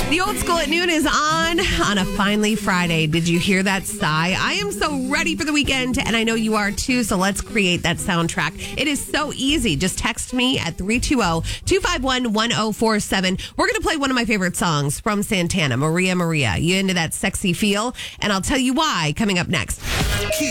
The Old School at Noon is on a finally Friday. Did you hear that sigh? I am so ready for the weekend, and I know you are too, so let's create that soundtrack. It is so easy. Just text me at 320-251-1047. We're going to play one of my favorite songs from Santana, Maria Maria. You into that sexy feel? And I'll tell you why coming up next.